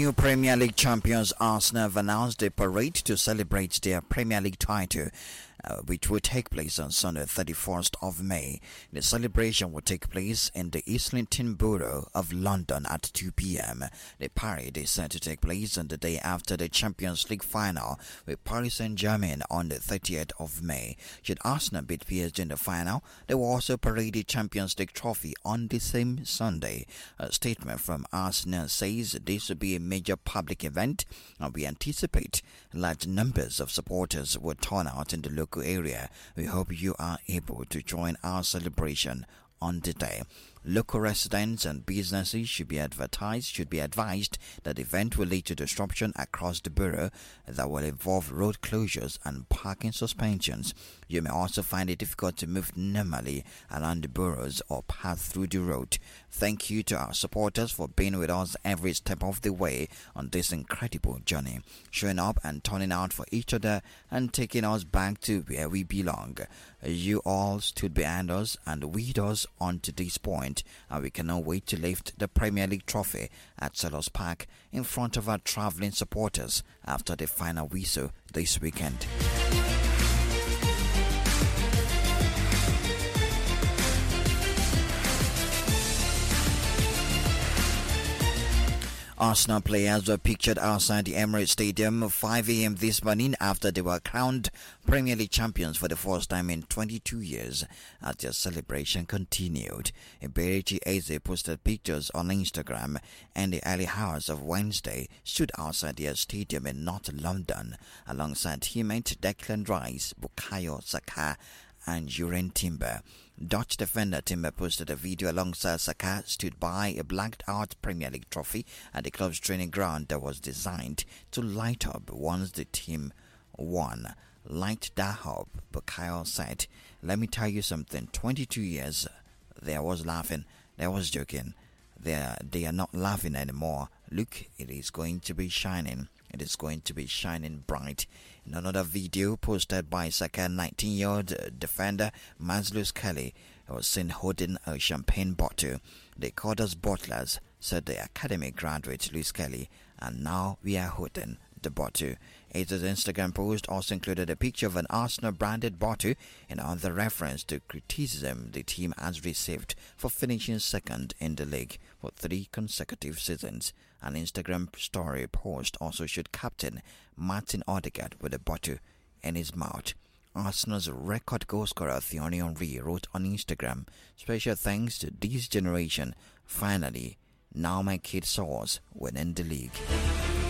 New Premier League champions Arsenal have announced a parade to celebrate their Premier League title, which will take place on Sunday, 31st of May. The celebration will take place in the Islington Borough of London at 2 p.m. The parade is set to take place on the day after the Champions League final with Paris Saint-Germain on the 30th of May. Should Arsenal beat PSG in the final, they will also parade the Champions League trophy on the same Sunday. A statement from Arsenal says this will be a major public event, and we anticipate large numbers of supporters will turn out in the local area. We hope you are able to join our celebration on the day. Local residents and businesses should be advised that the event will lead to disruption across the borough that will involve road closures and parking suspensions. You may also find it difficult to move normally around the boroughs or pass through the road. Thank you to our supporters for being with us every step of the way on this incredible journey, showing up and turning out for each other and taking us back to where we belong. You all stood behind us and with us onto this point, and we cannot wait to lift the Premier League trophy at Selhurst Park in front of our travelling supporters after the final whistle this weekend. Arsenal players were pictured outside the Emirates Stadium at 5 a.m. this morning after they were crowned Premier League champions for the first time in 22 years as their celebration continued. Eberechi Eze posted pictures on Instagram and the early hours of Wednesday stood outside their stadium in North London alongside teammate Declan Rice, Bukayo Saka and Jurrien Timber. Dutch defender Timber posted a video alongside Saka stood by a blacked-out Premier League trophy at the club's training ground that was designed to light up once the team won. Light that up, Bukayo said. Let me tell you something, 22 years, there was laughing, there was joking. They are not laughing anymore. Look, it is going to be shining. It is going to be shining bright. In another video posted by Saka, 19-year-old defender Maslus Kelly was seen holding a champagne bottle. They called us bottlers, said the academy graduate Luis Kelly, and now we are holding the bottle. Aze's Instagram post also included a picture of an Arsenal-branded bottle in other reference to criticism the team has received for finishing second in the league for 3 consecutive seasons. An Instagram story post also showed captain Martin Odegaard with a bottle in his mouth. Arsenal's record goalscorer Thierry Henry wrote on Instagram, "Special thanks to this generation. Finally, now my kid saw us winning the league."